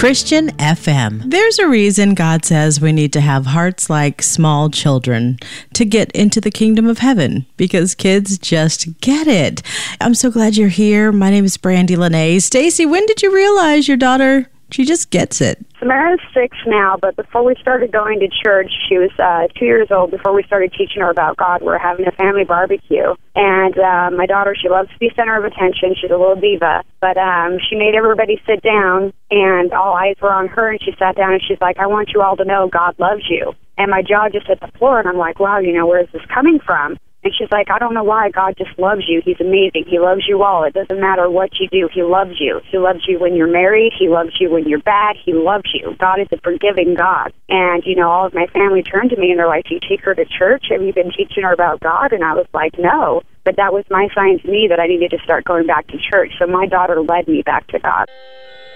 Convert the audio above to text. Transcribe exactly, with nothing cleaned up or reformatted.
Christian F M. There's a reason God says we need to have hearts like small children to get into the kingdom of heaven, because kids just get it. I'm so glad you're here. My name is Brandy Lene. Stacy, when did you realize your daughter, she just gets it? Samara's six now, but before we started going to church, she was uh, two years old before we started teaching her about God. We were having a family barbecue, and uh, my daughter, she loves to be center of attention. She's a little diva, but um, she made everybody sit down, and all eyes were on her, and she sat down, and she's like, I want you all to know God loves you. And my jaw just hit the floor, and I'm like, wow, you know, where is this coming from? And she's like, I don't know why. God just loves you. He's amazing. He loves you all. It doesn't matter what you do. He loves you. He loves you when you're married. He loves you when you're bad. He loves you. God is a forgiving God. And, you know, all of my family turned to me and they're like, do you take her to church? Have you been teaching her about God? And I was like, no. But that was my sign to me that I needed to start going back to church. So my daughter led me back to God.